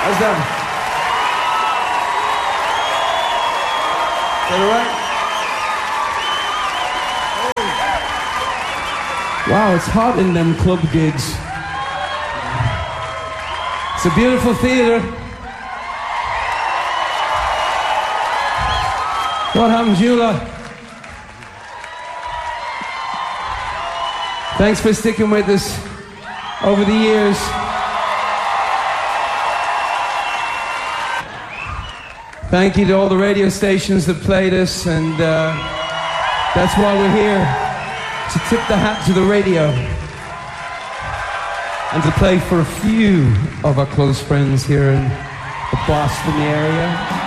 How's that? Is that all right? Wow, it's hot in them club gigs. It's a beautiful theater. What happened, Jula? Thanks for sticking with us over the years. Thank you to all the radio stations that played us, and that's why we're here, to tip the hat to the radio and to play for a few of our close friends here in the Boston area.